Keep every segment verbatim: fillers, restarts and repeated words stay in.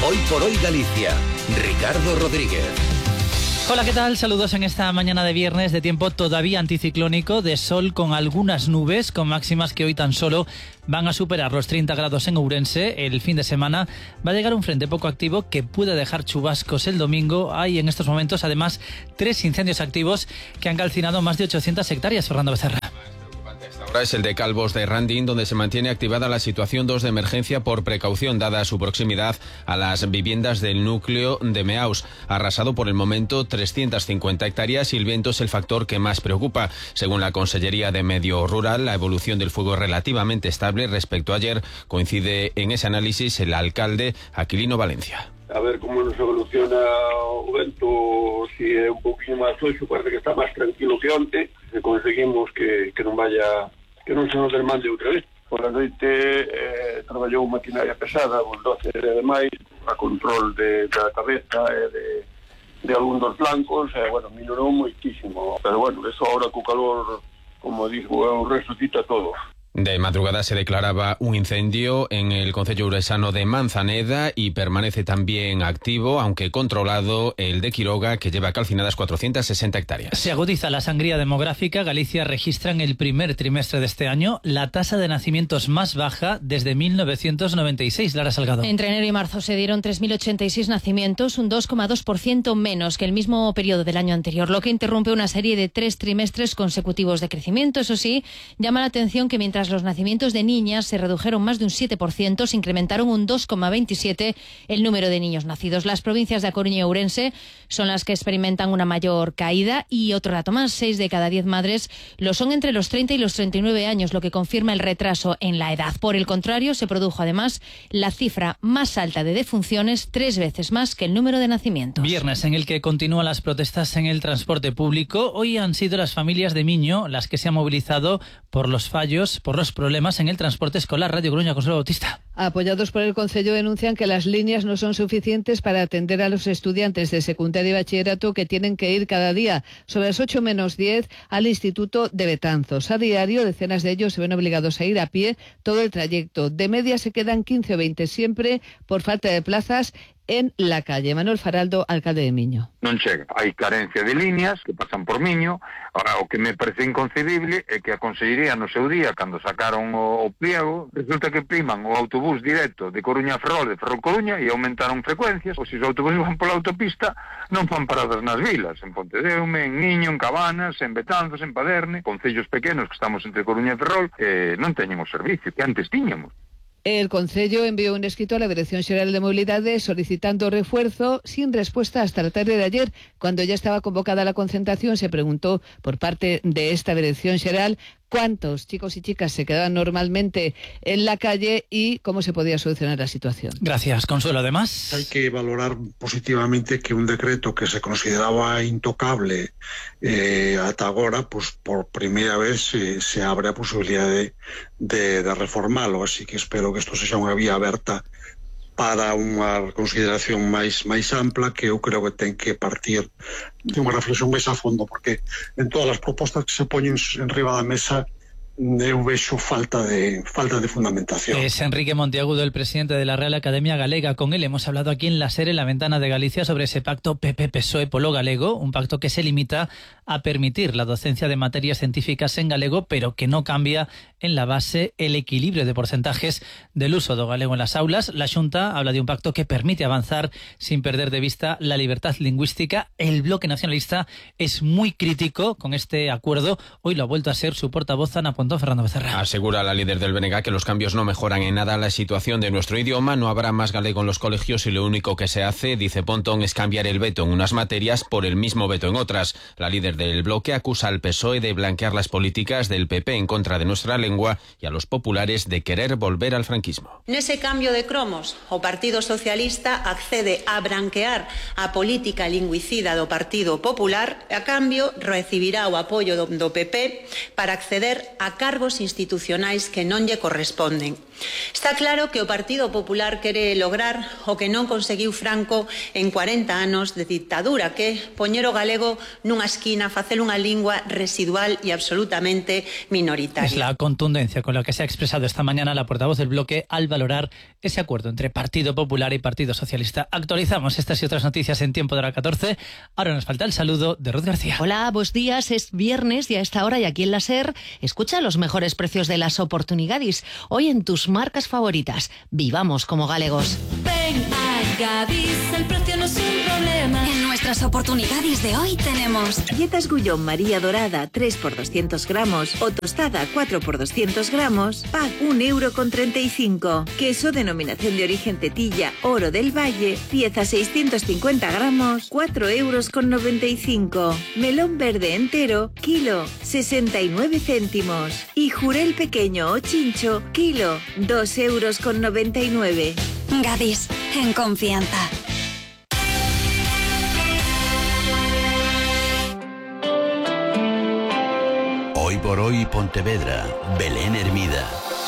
Hoy por hoy Galicia. Ricardo Rodríguez. Hola, ¿qué tal? Saludos en esta mañana de viernes de tiempo todavía anticiclónico, de sol con algunas nubes, con máximas que hoy tan solo van a superar los treinta grados en Ourense. El fin de semana va a llegar un frente poco activo que puede dejar chubascos el domingo. Hay en estos momentos además tres incendios activos que han calcinado más de ochocientas hectáreas. Fernando Becerra. Ahora es el de Calvos de Randín, donde se mantiene activada la situación dos de emergencia por precaución, dada su proximidad a las viviendas del núcleo de Meaus. Arrasado por el momento trescientas cincuenta hectáreas y el viento es el factor que más preocupa. Según la Consellería de Medio Rural, la evolución del fuego es relativamente estable respecto a ayer. Coincide en ese análisis el alcalde Aquilino Valencia. A ver como nos evoluciona o vento, si é un pouquinho máis xoxo, parece que está máis tranquilo que onte, se conseguimos que, que non vaya, que non se nos desmande outra vez. Por a noite eh, traballou maquinaria pesada, bulldozer e demais, a control de, da cabeza e de, de algún dos flancos, e, bueno, minorou moitísimo, pero bueno, eso ahora co calor, como digo, resucita todo. De madrugada se declaraba un incendio en el concello ouresano de Manzaneda y permanece también activo, aunque controlado, el de Quiroga, que lleva calcinadas cuatrocientas sesenta hectáreas. Se agudiza la sangría demográfica. Galicia registra en el primer trimestre de este año la tasa de nacimientos más baja desde mil novecientos noventa y seis. Lara Salgado. Entre enero y marzo se dieron tres mil ochenta y seis nacimientos, un dos coma dos por ciento menos que el mismo periodo del año anterior, lo que interrumpe una serie de tres trimestres consecutivos de crecimiento. Eso sí, llama la atención que mientras los nacimientos de niñas se redujeron más de un siete por ciento, se incrementaron un dos coma veintisiete por ciento el número de niños nacidos. Las provincias de A Coruña y Ourense son las que experimentan una mayor caída y otro dato más, seis de cada diez madres lo son entre los treinta y los treinta y nueve años, lo que confirma el retraso en la edad. Por el contrario, se produjo además la cifra más alta de defunciones, tres veces más que el número de nacimientos. Viernes en el que continúan las protestas en el transporte público. Hoy han sido las familias de Miño las que se han movilizado por los fallos, por los problemas en el transporte escolar. Radio Coruña, Consuelo Bautista. Apoyados por el Concello, denuncian que las líneas no son suficientes para atender a los estudiantes de secundaria y bachillerato que tienen que ir cada día, sobre las ocho menos diez, al Instituto de Betanzos. A diario, decenas de ellos se ven obligados a ir a pie todo el trayecto. De media se quedan quince o veinte, siempre por falta de plazas en la calle. Manuel Faraldo, alcalde de Miño. Non chega, hai carencia de líneas que pasan por Miño. Ahora, o que me parece inconcebible é que a Consellería no seu día, cando sacaron o, o pliego, resulta que priman o autobús directo de Coruña a Ferrol, de Ferrol Coruña, e aumentaron frecuencias. Ou se os autobuses van pola autopista, non fan paradas nas vilas, en Pontedeume, en Miño, en Cabanas, en Betanzos, en Paderne, concellos pequenos que estamos entre Coruña e Ferrol, eh, non teñen o servicio que antes tiñamos. El Concello envió un escrito a la Dirección Xeral de Movilidade solicitando refuerzo, sin respuesta hasta la tarde de ayer. Cuando ya estaba convocada la concentración, se preguntó por parte de esta Dirección Xeral cuántos chicos y chicas se quedaban normalmente en la calle y cómo se podía solucionar la situación. Gracias, Consuelo. Además, hay que valorar positivamente que un decreto que se consideraba intocable eh, ata agora, pues por primera vez eh, se abre a posibilidad de, de, de reformarlo, así que espero que isto sexa unha vía aberta para unha consideración máis máis ampla, que eu creo que ten que partir de unha reflexión máis a fondo, porque en todas as propostas que se poñen en riba da mesa eu vexo falta de falta de fundamentación. Es Enrique Monteagudo, el presidente de la Real Academia Galega. Con él hemos hablado aquí en la SER, en la Ventana de Galicia, sobre ese pacto P P P S O E polo galego, un pacto que se limita a permitir la docencia de materias científicas en galego, pero que no cambia en la base el equilibrio de porcentajes del uso do galego en las aulas. La Xunta habla de un pacto que permite avanzar sin perder de vista la libertad lingüística. El Bloque Nacionalista es muy crítico con este acuerdo. Hoy lo ha vuelto a ser su portavoz, Ana Pontón. Fernando Becerra. Asegura la líder del B N G que los cambios no mejoran en nada la situación de nuestro idioma. No habrá más galego en los colegios y lo único que se hace, dice Pontón, es cambiar el veto en unas materias por el mismo veto en otras. La líder del bloque acusa al P S O E de blanquear las políticas del P P en contra de nuestra lengua y a los populares de querer volver al franquismo. Nese cambio de cromos, o Partido Socialista accede a branquear a política lingüicida do Partido Popular, a cambio recibirá o apoio do, do P P para acceder a a cargos institucionais que non lle corresponden. Está claro que o Partido Popular quere lograr o que non conseguiu Franco en cuarenta anos de dictadura, que poñer o galego nunha esquina, facer unha lingua residual e absolutamente minoritaria. Es la contundencia con la que se ha expresado esta mañana la portavoz del bloque al valorar ese acuerdo entre Partido Popular y Partido Socialista. Actualizamos estas y otras noticias en tiempo de la catorce. Ahora nos falta el saludo de Ruth García. Hola, buenos días. Es viernes y a esta hora y aquí en la SER escucha los mejores precios de las oportunidades. Hoy en tus marcas favoritas. Vivamos como galegos. Ven a Gadis, el precio no es un problema. En nuestras oportunidades de hoy tenemos galletas Gullón María Dorada tres por doscientos gramos o tostada cuatro por doscientos gramos, pack un euro con treinta y cinco. Queso denominación de origen Tetilla Oro del Valle, pieza seiscientos cincuenta gramos, cuatro euros con noventa y cinco. Melón verde entero, kilo, sesenta y nueve céntimos. Y jurel pequeño o chincho, kilo, dos euros con noventa y nueve. Gadis, en confianza. Hoy por hoy Pontevedra, Belén Hermida.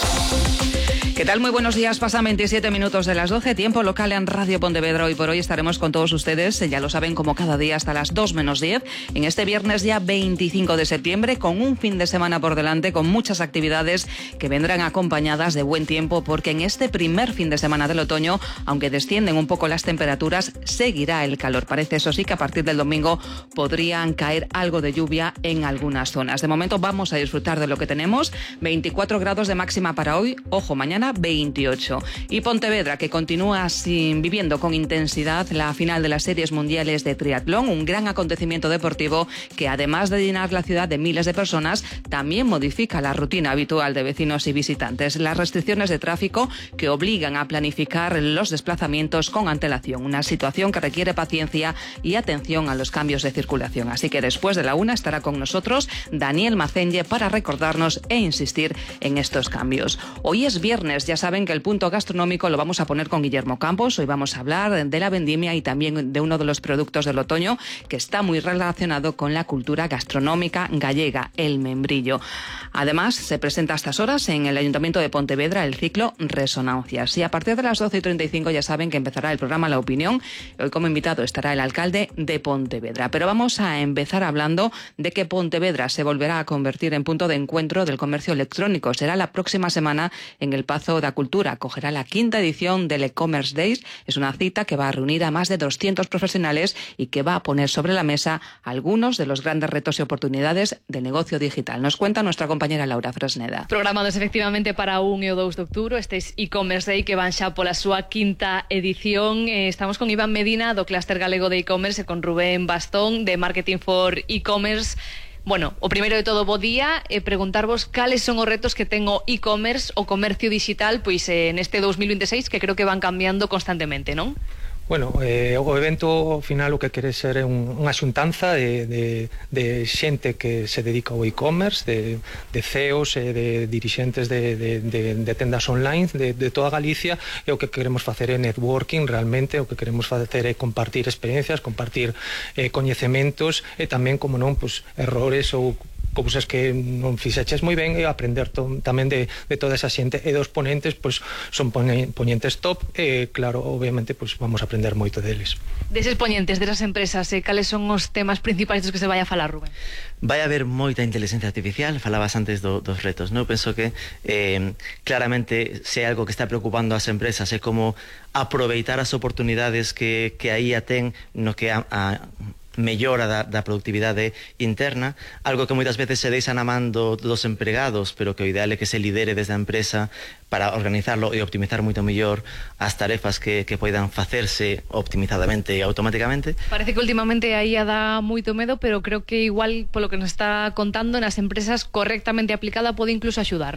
¿Qué tal? Muy buenos días. Pasan veintisiete minutos de las doce, tiempo local en Radio Pontevedra. Hoy por hoy estaremos con todos ustedes, ya lo saben, como cada día hasta las dos menos diez, en este viernes ya veinticinco de septiembre, con un fin de semana por delante, con muchas actividades que vendrán acompañadas de buen tiempo, porque en este primer fin de semana del otoño, aunque descienden un poco las temperaturas, seguirá el calor. Parece, eso sí, que a partir del domingo podrían caer algo de lluvia en algunas zonas. De momento vamos a disfrutar de lo que tenemos. veinticuatro grados de máxima para hoy. Ojo, mañana veintiocho. Y Pontevedra, que continúa sin, viviendo con intensidad la final de las series mundiales de triatlón, un gran acontecimiento deportivo que, además de llenar la ciudad de miles de personas, también modifica la rutina habitual de vecinos y visitantes. Las restricciones de tráfico que obligan a planificar los desplazamientos con antelación, una situación que requiere paciencia y atención a los cambios de circulación. Así que después de la una estará con nosotros Daniel Macenlle para recordarnos e insistir en estos cambios. Hoy es viernes. Ya saben que el punto gastronómico lo vamos a poner con Guillermo Campos. Hoy vamos a hablar de la vendimia y también de uno de los productos del otoño que está muy relacionado con la cultura gastronómica gallega, el membrillo. Además, se presenta a estas horas en el Ayuntamiento de Pontevedra el ciclo Resonancias. Y a partir de las doce y treinta y cinco ya saben que empezará el programa La Opinión. Hoy como invitado estará el alcalde de Pontevedra. Pero vamos a empezar hablando de que Pontevedra se volverá a convertir en punto de encuentro del comercio electrónico. Será la próxima semana en el Pazo da Cultura. Acogerá la quinta edición del E-Commerce Days. Es una cita que va a reunir a más de doscientos profesionales y que va a poner sobre la mesa algunos de los grandes retos y oportunidades de negocio digital. Nos cuenta nuestra compañera Laura Fresneda. Programados efectivamente para o un e o dous de outubro, estes E-Commerce Day que van xa pola súa quinta edición. Eh, estamos con Iván Medina do Clúster Galego de E-Commerce e con Rubén Bastón de Marketing for E-Commerce. Bueno, o primeiro de todo, bo día, e preguntarvos cales son os retos que ten o e-commerce, o comercio digital, pois eh, neste dous mil veintiséis, que creo que van cambiando constantemente, non? Bueno, eh, o evento ao final o que quere ser é un, unha xuntanza de, de, de xente que se dedica ao e-commerce, de, de C E Os e de dirixentes de, de, de, de tendas online de, de toda Galicia, e o que queremos facer é networking realmente, o que queremos facer é compartir experiencias, compartir eh, coñecementos e tamén, como non, pues, errores ou cousas que non fixeches moi ben e aprender to, tamén de, de toda esa xente, e dos ponentes pues, son ponentes top e claro, obviamente pues, vamos a aprender moito deles. Deses ponentes, desas empresas, eh, cales son os temas principais dos que se vai a falar, Rubén? Vai haber moita inteligencia artificial, falabas antes do, dos retos, non? Penso que eh, claramente se é algo que está preocupando as empresas é como aproveitar as oportunidades que, que aí a ten no que a, a mellora da, da productividade interna, algo que moitas veces se deixa na man do, dos empregados, pero que o ideal é que se lidere desde a empresa para organizarlo e optimizar moito mellor as tarefas que, que poidan facerse optimizadamente e automáticamente. Parece que últimamente aí a dá moito medo, pero creo que igual, polo que nos está contando, nas empresas correctamente aplicada pode incluso axudar, non?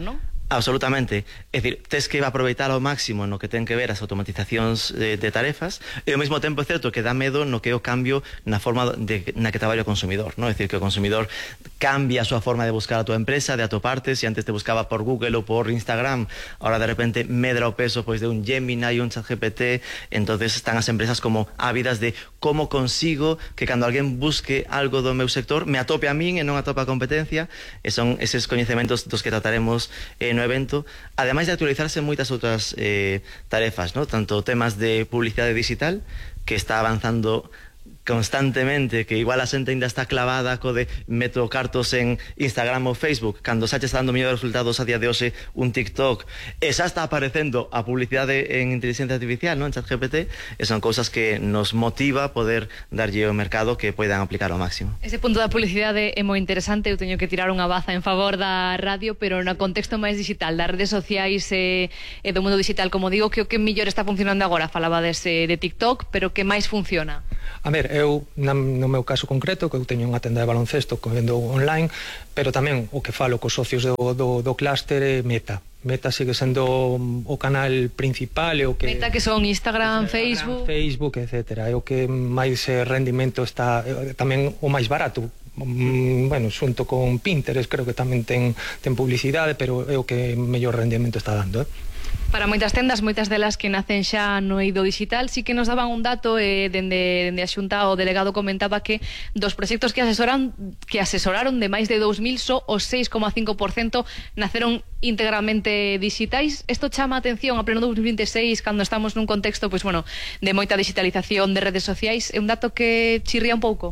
Absolutamente. É dicir, tes que aproveitar ao máximo no que ten que ver as automatizacións de, de tarefas, e ao mesmo tempo é certo que dá medo no que é o cambio na forma de, na que traballo o consumidor, non? É dicir, que o consumidor cambia a súa forma de buscar a tua empresa, de atoparte. Se antes te buscaba por Google ou por Instagram, ahora de repente medra o peso pois de un Gemini e un ChatGPT. Entonces están as empresas como ávidas de como consigo que cando alguén busque algo do meu sector me atope a min e non atope a competencia, e son eses coñecementos dos que trataremos eh, no evento, ademais de actualizarse moitas outras eh, tarefas, ¿no? Tanto temas de publicidade digital, que está avanzando constantemente, que igual a xente ainda está clavada co de meto cartos en Instagram ou Facebook, cando xa che está dando mellores resultados a día de hoxe un TikTok, e xa está aparecendo a publicidade en inteligencia artificial, non? En ChatGPT, e son cousas que nos motiva poder darlle ao mercado que poidan aplicar ao máximo. Ese punto da publicidade é moi interesante. Eu teño que tirar unha baza en favor da radio, pero no contexto máis digital, das redes sociais e, e do mundo digital, como digo, que o que mellor está funcionando agora? Falaba dese, de TikTok, pero que máis funciona? A ver, eu, no meu caso concreto, que eu teño unha tenda de baloncesto que vendo online, pero tamén o que falo cos socios do, do, do clúster é Meta. Meta sigue sendo o canal principal, e o que Meta, que son Instagram, Instagram Facebook, Facebook, etcétera. É o que máis rendimento está, tamén o máis barato. Bueno, xunto con Pinterest, creo que tamén ten, ten publicidade, pero é o que mellor rendimento está dando, eh? Para moitas tendas, moitas delas que nacen xa no eido digital, sí que nos daban un dato, eh, dende, dende a Xunta, o delegado comentaba que dos proxectos que asesoran que asesoraron de máis de dous mil, só o seis coma cinco por cento naceron íntegramente digitais. Isto chama a atención a pleno dos mil vinte e seis, cando estamos nun contexto, pois bueno, de moita digitalización de redes sociais. É un dato que chirría un pouco?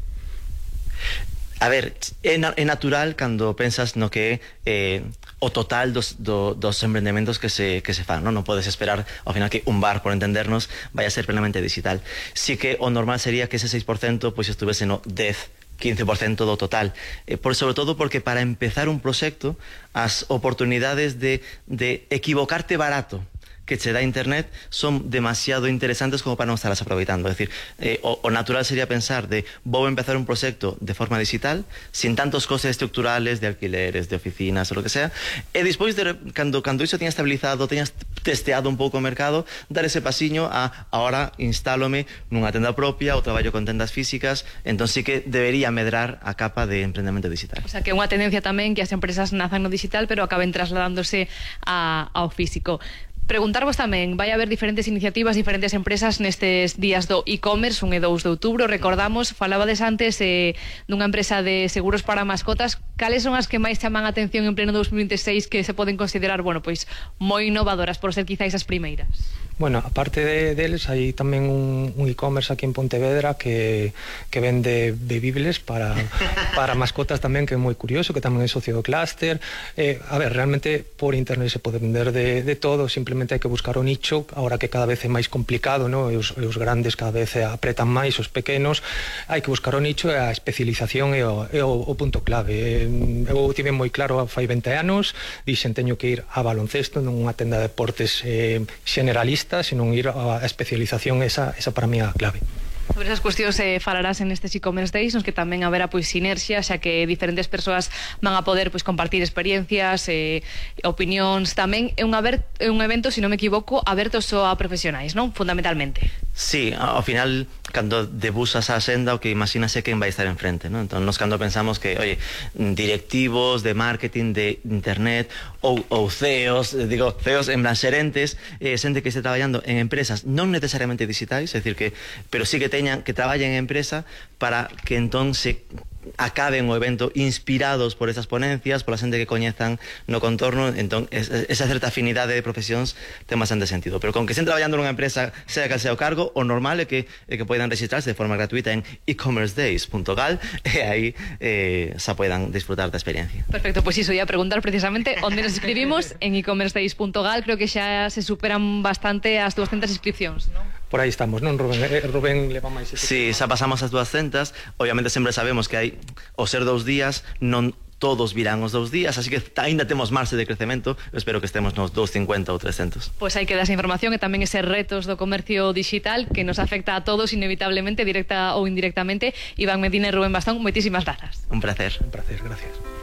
A ver, é, na, é natural cando pensas no que é eh, o total dos, do, dos emprendementos que se, que se fan, non? Non podes esperar ao final que un bar, por entendernos, vai a ser plenamente digital. Sí que o normal sería que ese seis por cento pois estuvese no dez, quince por cento do total, eh, por, sobre todo porque para empezar un proxecto as oportunidades de, de equivocarte barato que che dá internet son demasiado interesantes como para non estarlas aproveitando. É dicir, eh, o, o natural sería pensar de vou empezar un proxecto de forma digital, sin tantos costes estructurales de alquileres, de oficinas ou lo que sea, e despois de, cando, cando iso teña estabilizado, teñas testeado un pouco o mercado, dar ese pasiño a ahora instálome nunha tenda propia ou traballo con tendas físicas. Entón sí que debería medrar a capa de emprendemento digital. O sea, que é unha tendencia tamén que as empresas nazan no digital, pero acaben trasladándose a, ao físico. Preguntarvos tamén, vai haber diferentes iniciativas, diferentes empresas nestes días do e-commerce, un e dous de outubro, recordamos, falabades antes eh, dunha empresa de seguros para mascotas. Cales son as que máis chaman a atención en pleno dos mil vinte e seis, que se poden considerar, bueno, pois moi innovadoras por ser quizáis as primeiras? Bueno, aparte de deles, hai tamén un, un e-commerce aquí en Pontevedra que, que vende bebibles para, para mascotas tamén, que é moi curioso, que tamén é socio do clúster. Eh, a ver, realmente por internet se pode vender de, de todo, simplemente hai que buscar o nicho, ahora que cada vez é máis complicado, ¿no? E os, e os grandes cada vez apretan máis, os pequenos, hai que buscar o nicho, e a especialización é o, é o, o punto clave. Eu tive moi claro fai vinte anos, dixen teño que ir a baloncesto nunha tenda de deportes eh, generalista, senón ir a especialización, esa, esa para mí é a clave. Sobre esas cuestións eh, falarás en estes e-commerce days, nos que tamén haberá pois sinerxia, xa que diferentes persoas van a poder pois compartir experiencias, eh, opinións. Tamén é un, haber, é un evento, se non me equivoco, aberto só a profesionais, non? Fundamentalmente. Sí, ao final, cando debusas a senda, o que imagínase quen vai estar enfrente, non? Entón, nos cando pensamos que, oye, directivos de marketing, de internet, ou, ou C E Os, digo, C E Os en plan xerentes, eh, xente que este traballando en empresas non necesariamente digitais, é dicir que, pero sí que teñan, que traballen en empresa, para que entón se acaben o evento inspirados por esas ponencias, pola xente que coñezan no contorno. Entón, esa certa afinidade de profesións ten bastante sentido, pero con que estén traballando nunha empresa, sea cal sea o cargo, o normal é que, é que poidan registrarse de forma gratuita en e commerce days punto gal, e aí eh, xa poidan disfrutar da experiencia. Perfecto, pois pues iso ia preguntar precisamente onde nos inscribimos, en e commerce days punto gal. Creo que xa se superan bastante as doscientas inscripcións, non? Por aí estamos, non, Rubén? Eh, Rubén leva máis... Sí, xa pasamos as duascentas. Obviamente sempre sabemos que hai o ser dous días, non todos virán os dous días, así que ainda temos marxe de crecemento. Eu espero que estemos nos doscientos cincuenta ou trescentos. Pois pues hai que dar esa información, e tamén ese retos do comercio digital que nos afecta a todos inevitablemente, directa ou indirectamente. Iván Medina e Rubén Bastón, moitísimas grazas. Un placer. Un placer, gracias.